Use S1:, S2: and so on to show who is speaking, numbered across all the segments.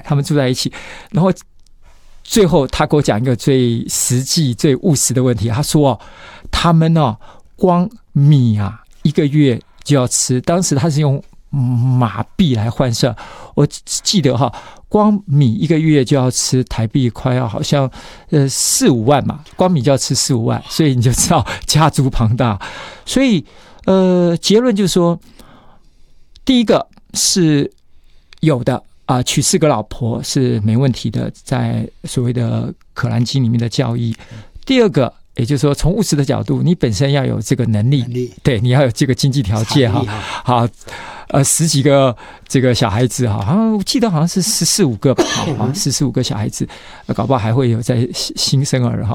S1: 他们住在一起，然后最后他给我讲一个最实际、最务实的问题，他说他们光米啊1个月就要吃，当时他是用马币来换算，我记得光米1个月就要吃台币快要好像4-5万嘛，光米就要吃4-5万，所以你就知道家族庞大。所以结论就是说，第一个是有的娶4个老婆是没问题的，在所谓的可兰经里面的教义。第二个，也就是说从务实的角度，你本身要有这个能力，对，你要有这个经济条件好，10几个这个小孩子好像我记得好像是14-15个吧，14-15个小孩子，搞不好还会有在新生儿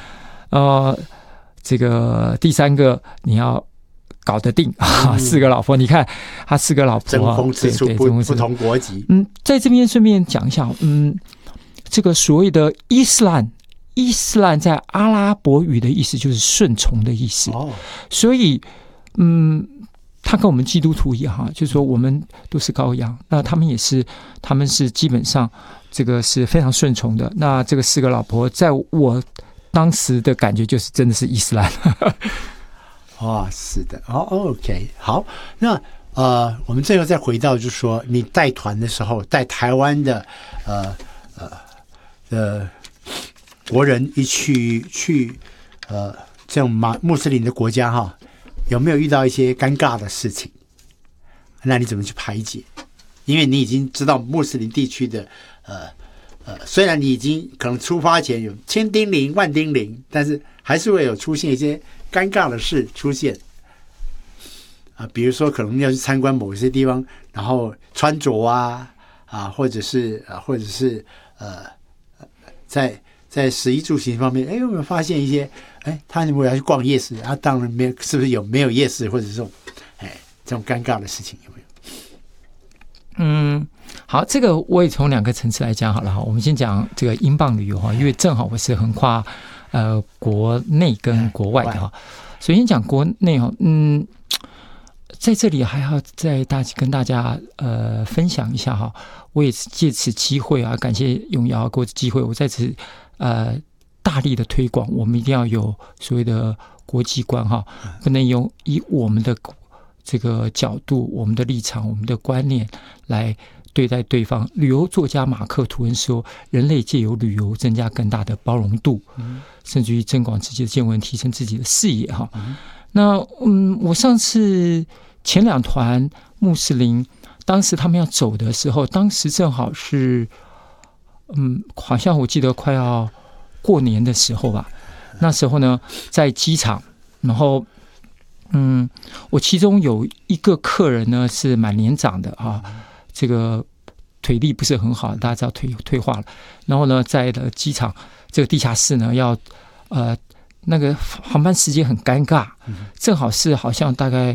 S1: 这个第三个你要搞得定4个老婆，你看他4个老婆
S2: 争风吃醋，不同国籍。
S1: 在这边顺便讲一下，这个所谓的伊斯兰在阿拉伯语的意思就是顺从的意思，所以他跟我们基督徒一样就是说我们都是羔羊，那他们是基本上这个是非常顺从的。那这个4个老婆在我当时的感觉就是真的是伊斯兰
S2: 是的OK 好，那我们最后再回到就是说你带团的时候，带台湾的国人一去这种穆斯林的国家有没有遇到一些尴尬的事情？那你怎么去排解？因为你已经知道穆斯林地区的虽然你已经可能出发前有千叮咛万叮咛，但是还是会有出现一些尴尬的事出现比如说可能要去参观某些地方，然后穿着或者是在食衣住行方面，有没有发现一些他如果要去逛夜市当然没有，是不是没有夜市，或者是这种尴尬的事情有没有？
S1: 好，这个我也从2个层次来讲好了。我们先讲这个英镑旅游因为正好我是横跨国内跟国外的首先讲国内在这里还要再跟大家分享一下我也是借此机会感谢永尧给我的机会，我在此大力的推广，我们一定要有所谓的国际观不能以我们的这个角度、我们的立场、我们的观念来对待对方。旅游作家马克·吐温说，人类借由旅游增加更大的包容度，甚至于增广自己的见闻，提升自己的视野那我上次前2团穆斯林，当时他们要走的时候，当时正好是好像我记得快要过年的时候吧。那时候呢，在机场，然后我其中有一个客人呢是蛮年长的这个腿力不是很好，大家知道退化了。然后呢，在机场这个地下室呢，要那个航班时间很尴尬，正好是好像大概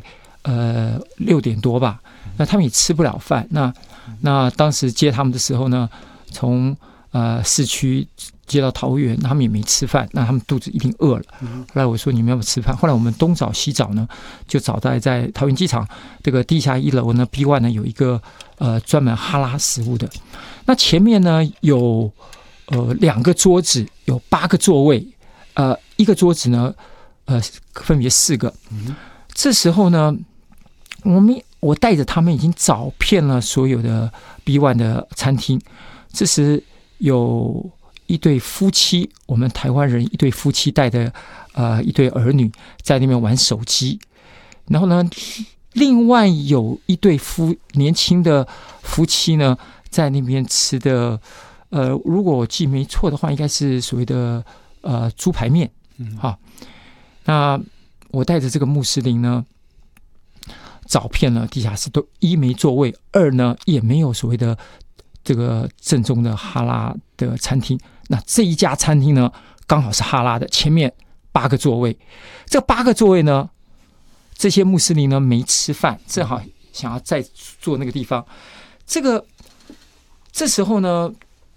S1: 6点多吧。那他们也吃不了饭。那当时接他们的时候呢，从市区接到桃园，他们也没吃饭，那他们肚子一定饿了。后来我说你们要不要吃饭？后来我们东找西找呢，就找到在桃园机场这个地下1楼呢 B1 呢有一个专门哈拉食物的。那前面呢有2个桌子，有8个座位，一个桌子呢分别4个。这时候呢，我带着他们已经找遍了所有的 B1 的餐厅。这时有一对夫妻，我们台湾人一对夫妻带的一对儿女在那边玩手机。然后呢，另外有一对年轻的夫妻呢在那边吃的如果我记没错的话，应该是所谓的猪排面。那我带着这个穆斯林呢，找遍了地下室，都1没座位，2呢也没有所谓的这个正宗的哈拉的餐厅。那这一家餐厅呢，刚好是哈拉的，前面8个座位。这8个座位呢，这些穆斯林呢没吃饭，正好想要再坐那个地方。这时候呢，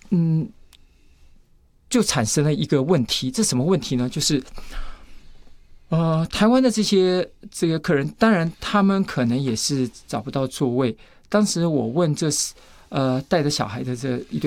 S1: 就产生了一个问题。这什么问题呢？就是台湾的这个客人，当然他们可能也是找不到座位。当时我问带着小孩的这一对